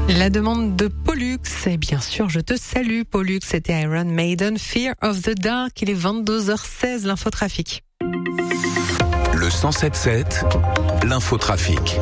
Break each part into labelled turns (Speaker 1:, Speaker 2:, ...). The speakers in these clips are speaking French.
Speaker 1: La demande de Pollux, et bien sûr je te salue Pollux, c'était Iron Maiden, Fear of the Dark, il est 22h16, l'infotrafic.
Speaker 2: Le 107.7, l'infotrafic.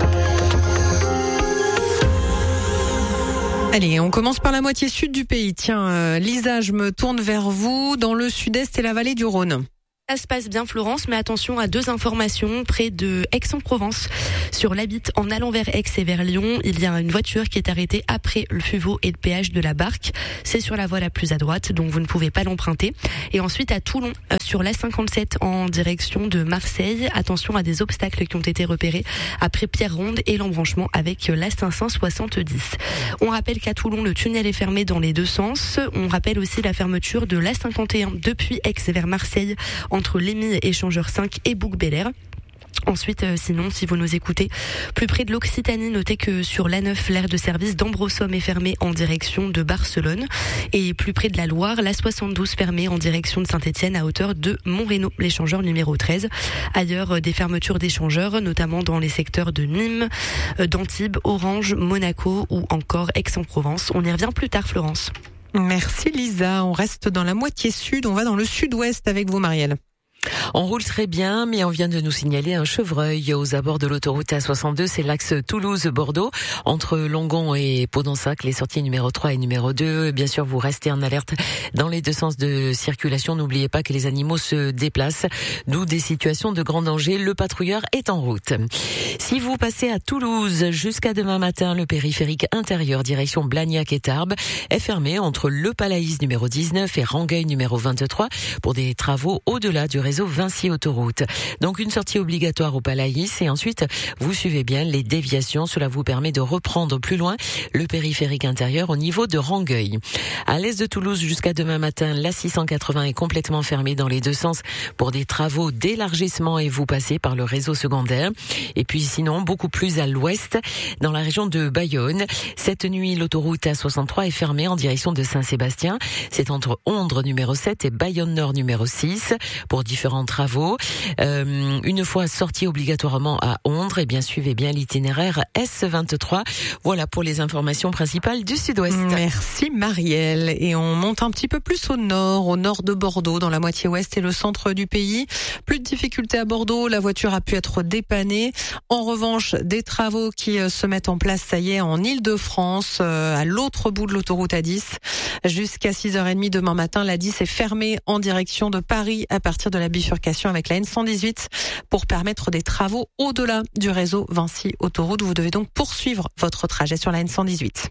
Speaker 1: Allez, on commence par la moitié sud du pays. Tiens, Lisa, je me tourne vers vous dans le sud-est et la vallée du Rhône.
Speaker 3: Ça se passe bien Florence, mais attention à deux informations près de Aix-en-Provence. Sur l'Habite, en allant vers Aix et vers Lyon, il y a une voiture qui est arrêtée après le FUVO et le péage de la Barque. C'est sur la voie la plus à droite, donc vous ne pouvez pas l'emprunter. Et ensuite à Toulon, sur l'A57 en direction de Marseille, attention à des obstacles qui ont été repérés après Pierre-Ronde et l'embranchement avec l'A570. On rappelle qu'à Toulon, le tunnel est fermé dans les deux sens. On rappelle aussi la fermeture de l'A51 depuis Aix vers Marseille, entre Lémy, Échangeur 5 et Bouc-Bel-Air. Ensuite, sinon, si vous nous écoutez, plus près de l'Occitanie, notez que sur l'A9, l'aire de service d'Ambros-Somme est fermée en direction de Barcelone. Et plus près de la Loire, l'A72 fermée en direction de Saint-Étienne à hauteur de Montrénaud, l'échangeur numéro 13. Ailleurs, des fermetures d'échangeurs, notamment dans les secteurs de Nîmes, d'Antibes, Orange, Monaco ou encore Aix-en-Provence. On y revient plus tard, Florence.
Speaker 1: Merci Lisa, on reste dans la moitié sud, on va dans le sud-ouest avec vous Marielle.
Speaker 4: On roule très bien, mais on vient de nous signaler un chevreuil aux abords de l'autoroute A62. C'est l'axe Toulouse-Bordeaux, entre Longon et Pau-d'Ensac, les sorties numéro 3 et numéro 2. Bien sûr, vous restez en alerte dans les deux sens de circulation. N'oubliez pas que les animaux se déplacent, d'où des situations de grand danger. Le patrouilleur est en route. Si vous passez à Toulouse jusqu'à demain matin, le périphérique intérieur direction Blagnac et Tarbes est fermé entre le Palaïs numéro 19 et Rangueil numéro 23 pour des travaux au-delà du réseau Vinci Autoroute. Donc une sortie obligatoire au Palaïs et ensuite vous suivez bien les déviations. Cela vous permet de reprendre plus loin le périphérique intérieur au niveau de Rangueil. À l'est de Toulouse jusqu'à demain matin, la 680 est complètement fermée dans les deux sens pour des travaux d'élargissement et vous passez par le réseau secondaire. Et puis sinon beaucoup plus à l'ouest dans la région de Bayonne. Cette nuit l'autoroute A63 est fermée en direction de Saint-Sébastien. C'est entre Ondres numéro 7 et Bayonne Nord numéro 6 pour différents travaux. Une fois sorti obligatoirement à Ondres, et bien suivez bien l'itinéraire S23. Voilà pour les informations principales du sud-ouest.
Speaker 1: Merci Marielle. Et on monte un petit peu plus au nord de Bordeaux, dans la moitié ouest et le centre du pays. Plus de difficultés à Bordeaux, la voiture a pu être dépannée. En revanche, des travaux qui se mettent en place, ça y est, en Île-de-France, à l'autre bout de l'autoroute A10. Jusqu'à 6h30 demain matin, la 10 est fermée en direction de Paris à partir de la bifurcation avec la N118 pour permettre des travaux au-delà du réseau Vinci Autoroute. Vous devez donc poursuivre votre trajet sur la N118.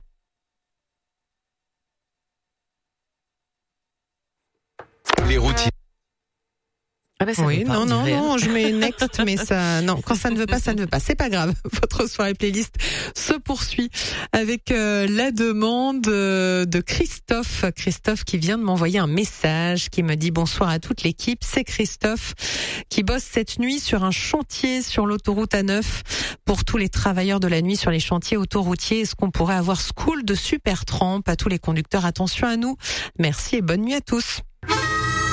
Speaker 2: Les routiers.
Speaker 4: Ah ben ça
Speaker 1: Oui,
Speaker 4: veut pas,
Speaker 1: non, je mets next, mais ça, non, quand ça ne veut pas, ça ne veut pas. C'est pas grave. Votre soirée playlist se poursuit avec la demande de Christophe qui vient de m'envoyer un message, qui me dit bonsoir à toute l'équipe. C'est Christophe qui bosse cette nuit sur un chantier sur l'autoroute A9 pour tous les travailleurs de la nuit sur les chantiers autoroutiers. Est-ce qu'on pourrait avoir School de Supertramp? À tous les conducteurs, attention à nous. Merci et bonne nuit à tous.